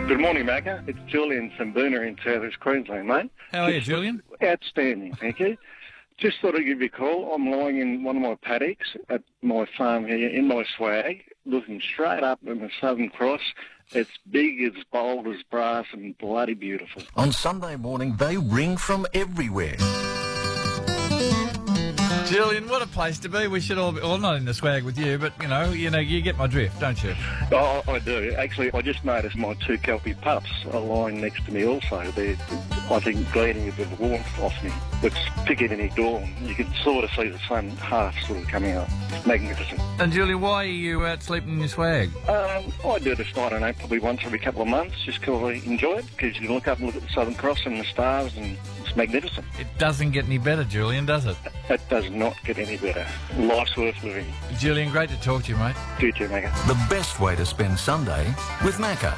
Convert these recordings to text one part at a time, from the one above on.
Good morning, Macca. It's Julian Samboona in South East Queensland, mate. How are you, Julian? Outstanding, thank you. Just thought I'd give you a call. I'm lying in one of my paddocks at my farm here in my swag, looking straight up at the Southern Cross. It's big, it's bold as brass and bloody beautiful. On Sunday morning, they ring from everywhere. Julian, what a place to be. We should all be, well, not in the swag with you, but, you know, you get my drift, don't you? Oh, I do. Actually, I just noticed my two Kelpie pups are lying next to me also. They're, I think, gleaning a bit of warmth off me. It's picking any dawn. You can sort of see the sun half sort of coming up. It's magnificent. And, Julian, why are you out sleeping in your swag? I do this, I don't know, probably once every couple of months, just because I enjoy it, because you can look up and look at the Southern Cross and the stars, and it's magnificent. It doesn't get any better, Julian, does it? It does not get any better. Life's worth living. Julian, great to talk to you, mate. You too, Macca. The best way to spend Sunday with Macca.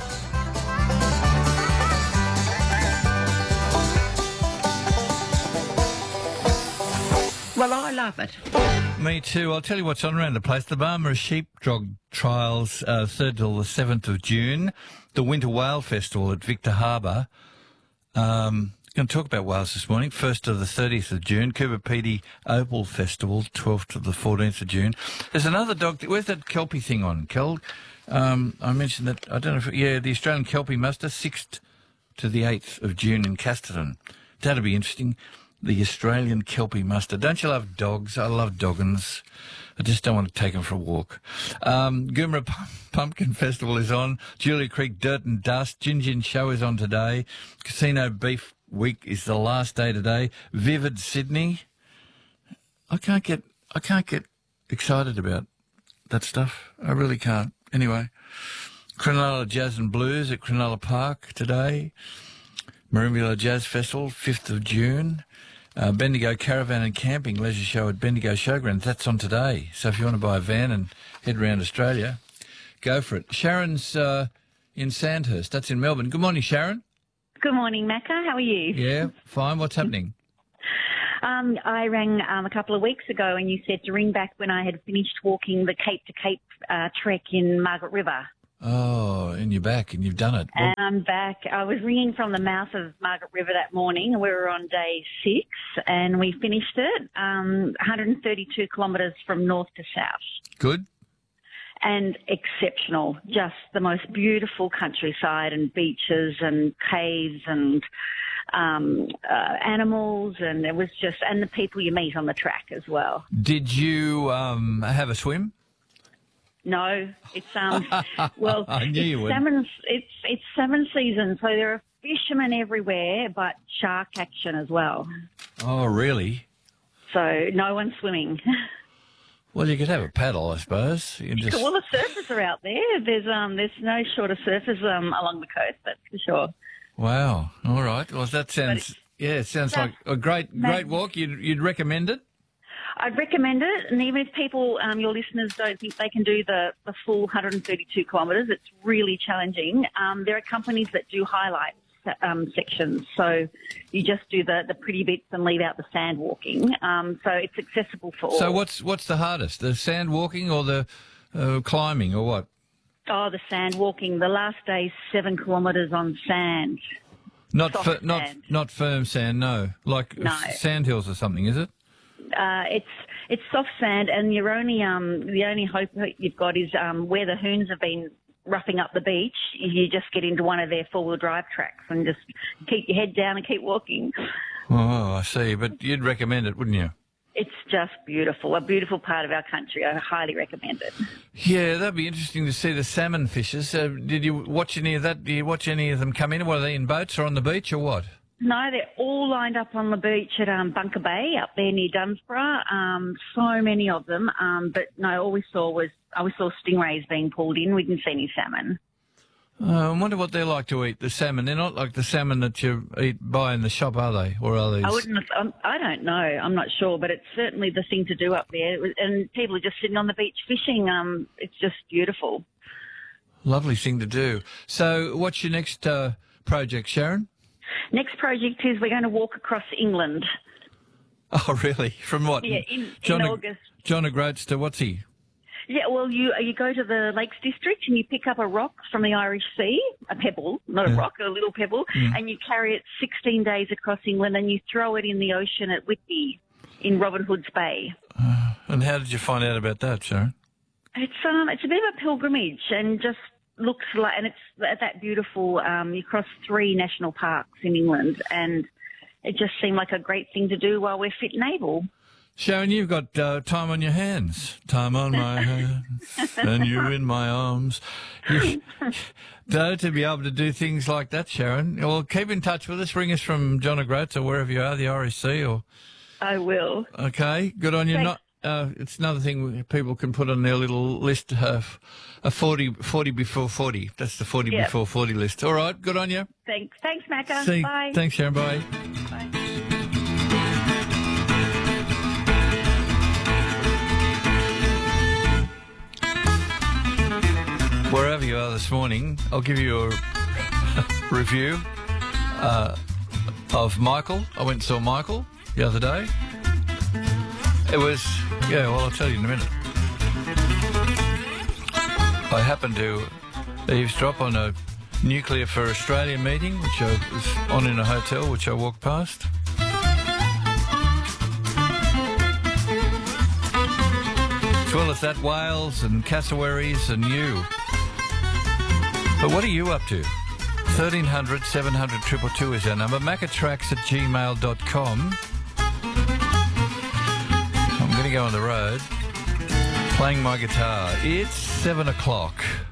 Well, I love it. Me too. I'll tell you what's on around the place. The Barmera Sheepdog Trials, 3rd till the 7th of June. The Winter Whale Festival at Victor Harbour. Going to talk about whales this morning. 1st to the 30th of June. Coober Pedy Opal Festival, 12th to the 14th of June. There's another dog. Where's that Kelpie thing on, Kel? I mentioned that, I don't know if, the Australian Kelpie Muster, 6th to the 8th of June in Casterton. That'll be interesting. The Australian Kelpie Muster. Don't you love dogs? I love doggins. I just don't want to take them for a walk. Goomera Pumpkin Festival is on. Julia Creek Dirt and Dust. Gin Gin Show is on today. Casino Beef Week is the last day today. Vivid Sydney. I can't get excited about that stuff. I really can't. Anyway, Cronulla Jazz and Blues at Cronulla Park today. Merimbula Jazz Festival, 5th of June. Bendigo Caravan and Camping Leisure Show at Bendigo Showgrounds. That's on today. So if you want to buy a van and head around Australia, go for it. Sharon's in Sandhurst. That's in Melbourne. Good morning, Sharon. Good morning, Macca. How are you? Yeah, fine. What's happening? I rang a couple of weeks ago and you said to ring back when I had finished walking the Cape to Cape trek in Margaret River. Oh, and you're back and you've done it. And I'm back. I was ringing from the mouth of Margaret River that morning. We were on day 6 and we finished it, 132 kilometres from north to south. Good. And exceptional. Just the most beautiful countryside and beaches and caves and animals, and it was just, and the people you meet on the track as well. Did you have a swim? No, it's well, I knew you would. It's salmon season, so there are fishermen everywhere, but shark action as well. Oh, really? So no one's swimming. Well, you could have a paddle, I suppose. You can just... Well, the surfers are out there. There's no short of surfers along the coast, that's for sure. Wow. All right. Well, that sounds it sounds like a great walk. You'd recommend it? I'd recommend it, and even if people, your listeners, don't think they can do the full 132 kilometres, it's really challenging. There are companies that do highlight sections, so you just do the pretty bits and leave out the sand walking. So it's accessible for all. So what's the hardest, the sand walking or the climbing, or what? Oh, the sand walking. The last day's 7 kilometres on sand. Not firm sand, no. Like sand hills or something, is it? It's soft sand, and you're only the only hope you've got is where the hoons have been roughing up the beach. You just get into one of their four-wheel drive tracks and just keep your head down and keep walking. Oh, I see. But you'd recommend it, wouldn't you? It's just beautiful, a beautiful part of our country. I highly recommend it. Yeah, that'd be interesting to see the salmon fishes. Did you watch any of that? Do you watch any of them come in? Were they in boats or on the beach or what? No, they're all lined up on the beach at Bunker Bay up there near Dunsborough. So many of them. But no, all we saw stingrays being pulled in. We didn't see any salmon. I wonder what they're like to eat, the salmon. They're not like the salmon that you buy in the shop, are they? Or are these? I don't know. I'm not sure, but it's certainly the thing to do up there. And people are just sitting on the beach fishing. It's just beautiful. Lovely thing to do. So what's your next project, Sharon? Next project is we're going to walk across England. Oh, really? From what? Yeah, in August. John O'Groats to what's he? Yeah, well, you go to the Lakes District and you pick up a rock from the Irish Sea, a pebble, not a rock, a little pebble, and you carry it 16 days across England and you throw it in the ocean at Whitby in Robin Hood's Bay. And how did you find out about that, Sharon? It's a bit of a pilgrimage and just looks like, and it's that beautiful. You cross 3 national parks in England, and it just seemed like a great thing to do while we're fit and able. Sharon, you've got time on your hands. Time on my hands and you in my arms. To be able to do things like that, Sharon. Well, keep in touch with us. Ring us from John O'Groats or wherever you are, the RSC or... I will. Okay, good on you. Thanks. It's another thing people can put on their little list, a 40 before 40. That's the 40 before 40 list. All right, good on you. Thanks, Macca. Bye. Thanks, Sharon. Bye. Bye. Wherever you are this morning, I'll give you a review of Michael. I went and saw Michael the other day. It was, I'll tell you in a minute. I happened to eavesdrop on a Nuclear for Australia meeting, which I was on in a hotel, which I walked past. As well as that, Wales and cassowaries and you. But what are you up to? 1300 700 222 is our number. maccatracks@gmail.com. I'm going to go on the road playing my guitar. It's 7 o'clock.